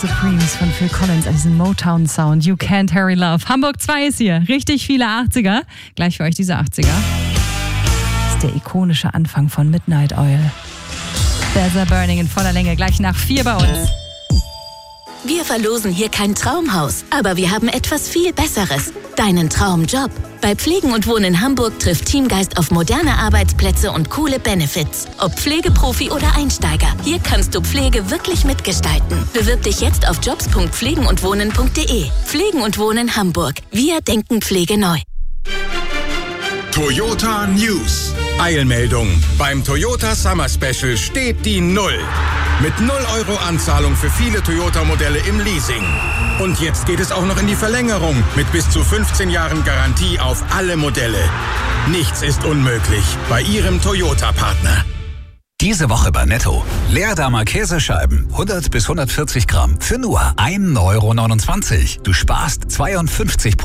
Supremes von Phil Collins, an diesem Motown-Sound. You Can't Hurry Love. Hamburg 2 ist hier. Richtig viele 80er. Gleich für euch diese 80er. Das ist der ikonische Anfang von Midnight Oil. There's a Burning in voller Länge. Gleich nach 4 bei uns. Wir verlosen hier kein Traumhaus, aber wir haben etwas viel Besseres. Deinen Traumjob. Bei Pflegen und Wohnen Hamburg trifft Teamgeist auf moderne Arbeitsplätze und coole Benefits. Ob Pflegeprofi oder Einsteiger, hier kannst du Pflege wirklich mitgestalten. Bewirb dich jetzt auf jobs.pflegenundwohnen.de. Pflegen und Wohnen Hamburg. Wir denken Pflege neu. Toyota News. Eilmeldung. Beim Toyota Summer Special steht die 0. Mit 0 € Anzahlung für viele Toyota-Modelle im Leasing. Und jetzt geht es auch noch in die Verlängerung mit bis zu 15 Jahren Garantie auf alle Modelle. Nichts ist unmöglich bei Ihrem Toyota-Partner. Diese Woche bei Netto. Leerdammer Käsescheiben, 100 bis 140 Gramm, für nur 1,29 €. Du sparst 52%.